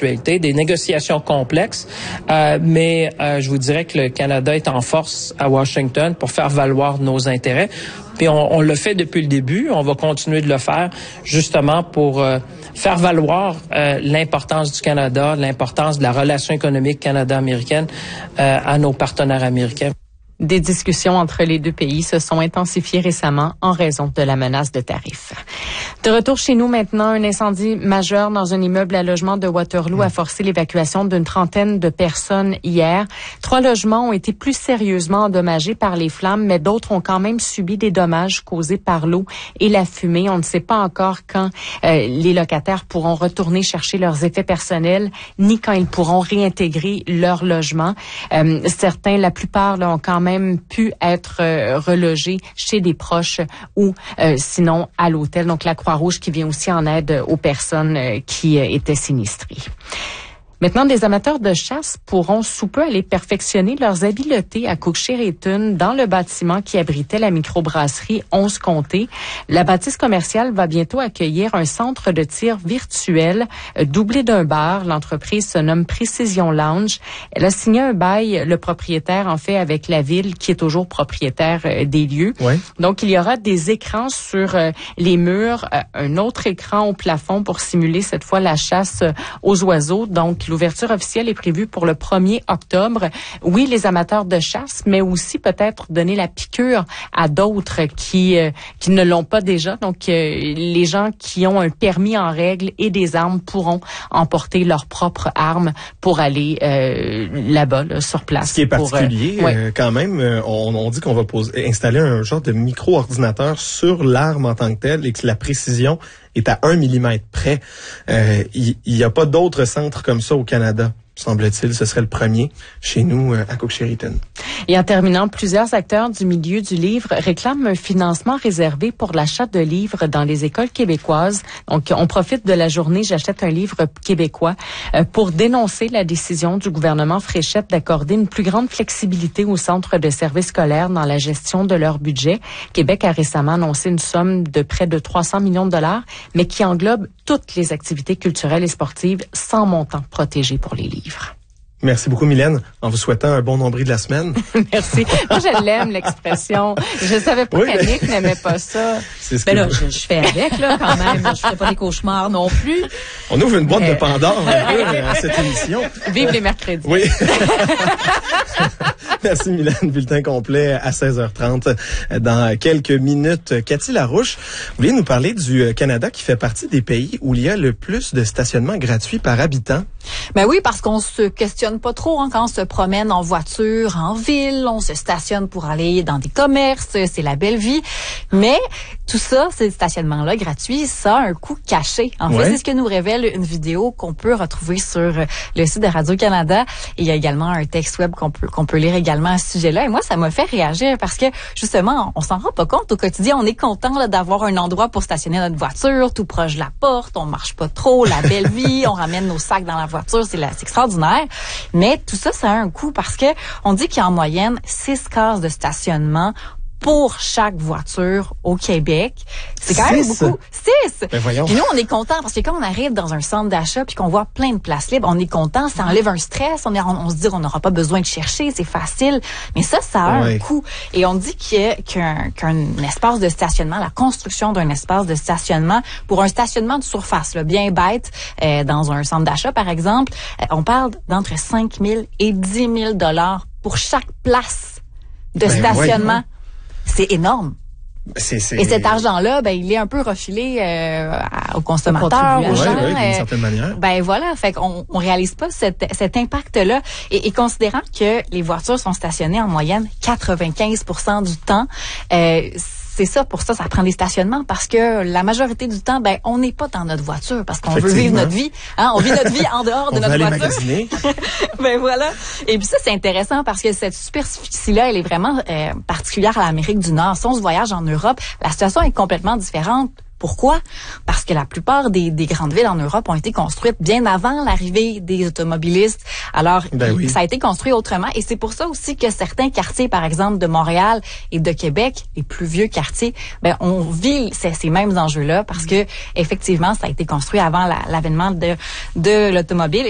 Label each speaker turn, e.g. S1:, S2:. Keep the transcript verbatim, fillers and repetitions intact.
S1: l'actualité, des négociations complexes, euh, mais euh, je vous dirais que le Canada est en force à Washington pour faire valoir nos intérêts. Puis on, on le fait depuis le début, on va continuer de le faire justement pour euh, faire valoir euh, l'importance du Canada, l'importance de la relation économique Canada-américaine euh, à nos partenaires américains.
S2: Des discussions entre les deux pays se sont intensifiées récemment en raison de la menace de tarifs. De retour chez nous maintenant, un incendie majeur dans un immeuble à logement de Waterloo a forcé l'évacuation d'une trentaine de personnes hier. Trois logements ont été plus sérieusement endommagés par les flammes, mais d'autres ont quand même subi des dommages causés par l'eau et la fumée. On ne sait pas encore quand euh, les locataires pourront retourner chercher leurs effets personnels, ni quand ils pourront réintégrer leur logement. Euh, certains, la plupart, là, ont quand même pu être euh, relogés chez des proches ou euh, sinon à l'hôtel. Donc la Croix-Rouge qui vient aussi en aide aux personnes euh, qui euh, étaient sinistrées. Maintenant, des amateurs de chasse pourront sous peu aller perfectionner leurs habiletés à Cook-Sheridan dans le bâtiment qui abritait la microbrasserie onze Comtés. La bâtisse commerciale va bientôt accueillir un centre de tir virtuel euh, doublé d'un bar. L'entreprise se nomme Precision Lounge. Elle a signé un bail, le propriétaire en fait, avec la ville qui est toujours propriétaire euh, des lieux. Ouais. Donc, il y aura des écrans sur euh, les murs, euh, un autre écran au plafond pour simuler cette fois la chasse euh, aux oiseaux. Donc, l'ouverture officielle est prévue pour le premier octobre. Oui, les amateurs de chasse, mais aussi peut-être donner la piqûre à d'autres qui euh, qui ne l'ont pas déjà. Donc, euh, les gens qui ont un permis en règle et des armes pourront emporter leurs propres armes pour aller euh, là-bas, là, sur place.
S3: Ce qui est particulier,
S2: pour, euh,
S3: euh, quand même, euh, on, on dit qu'on va poser, installer un genre de micro-ordinateur sur l'arme en tant que telle et que la précision est à un millimètre près. Euh, il n'y a pas d'autres centres comme ça au Canada, semble-t-il. Ce serait le premier chez nous euh, à Cook-Sheridan.
S2: Et en terminant, plusieurs acteurs du milieu du livre réclament un financement réservé pour l'achat de livres dans les écoles québécoises. Donc, on profite de la journée « J'achète un livre québécois » euh, pour dénoncer la décision du gouvernement Fréchette d'accorder une plus grande flexibilité aux centres de services scolaires dans la gestion de leur budget. Québec a récemment annoncé une somme de près de trois cents millions de dollars, mais qui englobe toutes les activités culturelles et sportives sans montant protégé pour les livres.
S3: Merci beaucoup, Mylène, en vous souhaitant un bon nombril de la semaine.
S2: Merci. Moi, je l'aime, l'expression. Je savais pas oui, qu'Annick mais... n'aimait pas ça.
S4: C'est ce ben là, je, je fais avec, là, quand même. Je fais pas des cauchemars non plus.
S3: On ouvre une boîte mais... de Pandore à cette émission.
S2: Vive les mercredis.
S3: Oui. Merci, Mylène. Bulletin complet à seize heures trente. Dans quelques minutes, Cathy Larouche, vous vouliez nous parler du Canada qui fait partie des pays où il y a le plus de stationnement gratuit par habitant.
S4: Ben oui, parce qu'on se questionne pas trop hein, quand on se promène en voiture, en ville, on se stationne pour aller dans des commerces, c'est la belle vie. Mais tout ça, ces stationnements-là gratuits, ça a un coût caché. En ouais. fait, c'est ce que nous révèle une vidéo qu'on peut retrouver sur le site de Radio-Canada. Et il y a également un texte web qu'on peut qu'on peut lire également à ce sujet-là. Et moi, ça m'a fait réagir parce que justement, on s'en rend pas compte au quotidien. On est content là, d'avoir un endroit pour stationner notre voiture, tout proche de la porte. On marche pas trop, la belle vie. On ramène nos sacs dans la voiture, c'est, la, c'est extraordinaire. Mais tout ça, ça a un coût parce que on dit qu'il y a en moyenne six cases de stationnement pour chaque voiture au Québec. C'est quand même beaucoup. Six!
S3: Ben voyons.
S4: Puis nous, on est content parce que quand on arrive dans un centre d'achat puis qu'on voit plein de places libres, on est content, ça enlève un stress, on, est, on, on se dit qu'on n'aura pas besoin de chercher, c'est facile. Mais ça, ça a ouais. un coût. Et on dit qu'il y a, qu'un, qu'un espace de stationnement, la construction d'un espace de stationnement, pour un stationnement de surface, là, bien bête, euh, dans un centre d'achat, par exemple, euh, on parle d'entre cinq mille et dix mille dollars pour chaque place de ben stationnement. Voyons. C'est énorme.
S3: C'est, c'est...
S4: Et cet argent-là, ben, il est un peu refilé euh, aux consommateurs, aux gens.
S3: Oui, oui, d'une
S4: euh,
S3: certaine manière.
S4: Ben voilà, fait qu'on on réalise pas cet, cet impact-là. Et, et considérant que les voitures sont stationnées en moyenne quatre-vingt-quinze pour cent du temps, euh, c'est ça, pour ça, ça prend des stationnements parce que la majorité du temps, ben, on n'est pas dans notre voiture parce qu'on veut vivre notre vie. Hein? On vit notre vie en dehors de
S3: on
S4: notre
S3: veut aller
S4: voiture.
S3: Magasiner.
S4: Ben voilà. Et puis ça, c'est intéressant parce que cette superficie-là, elle est vraiment euh, particulière à l'Amérique du Nord. Si on se voyage en Europe, la situation est complètement différente. Pourquoi? Parce que la plupart des, des grandes villes en Europe ont été construites bien avant l'arrivée des automobilistes. Alors,
S3: ben oui.
S4: ça a été construit autrement. Et c'est pour ça aussi que certains quartiers, par exemple, de Montréal et de Québec, les plus vieux quartiers, ben, on vit ces, ces mêmes enjeux-là parce que, effectivement, ça a été construit avant la, l'avènement de, de l'automobile.